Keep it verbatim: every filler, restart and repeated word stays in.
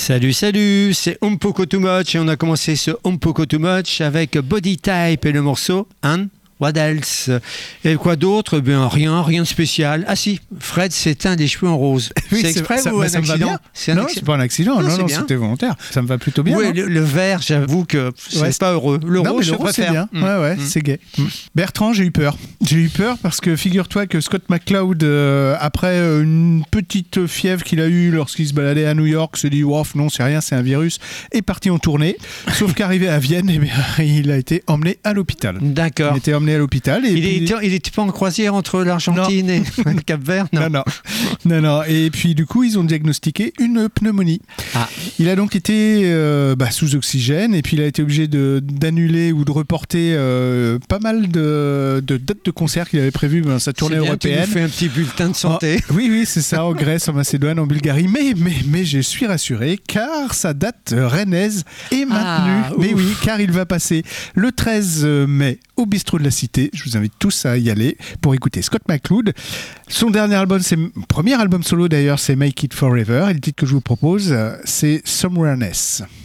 Salut, salut, c'est Umpoko Too Much et on a commencé ce Umpoko Too Much avec Body Type et le morceau And What Else. Et quoi d'autre? Ben rien, rien de spécial. Ah si, Fred s'éteint des cheveux en rose. Oui, c'est exprès ça, ou un ça accident? C'est un non, accident. C'est pas un accident, non, non, non c'était volontaire. Ça me va plutôt bien. Oui, le, le vert, j'avoue que c'est ouais. pas heureux. Le non, rose, mais le je rose c'est bien. Mmh. Ouais, ouais, mmh. c'est gai. Mmh. Bertrand, j'ai eu peur. J'ai eu peur parce que figure-toi que Scott McCloud, euh, après une petite fièvre qu'il a eue lorsqu'il se baladait à New York, se dit ouf, non, c'est rien, c'est un virus, est parti en tournée. Sauf qu'arrivé à Vienne, eh bien, il a été emmené à l'hôpital. D'accord. Il a été emmené à l'hôpital. Et il puis... était, il était pas en croisière entre l'Argentine non. et le Cap-Vert, non. non, non, non, non. Et puis du coup, ils ont diagnostiqué une pneumonie. Ah. Il a donc été euh, bah, sous oxygène et puis il a été obligé de, d'annuler ou de reporter euh, pas mal de, de dates de concerts qu'il avait prévues dans sa tournée c'est bien, européenne. Tu nous fais un petit bulletin de santé. Oh, oui, oui, c'est ça, en Grèce, en Macédoine, en Bulgarie. Mais, mais, mais je suis rassuré car sa date rennaise est maintenue. Ah, mais oui, car il va passer le treize mai au Bistrot de la Cité. Je vous invite tous à y aller pour écouter Scott McCloud. Son dernier album, c'est premier album solo d'ailleurs, c'est Make It Forever. Et le titre que je vous propose, c'est Somewhere Ness.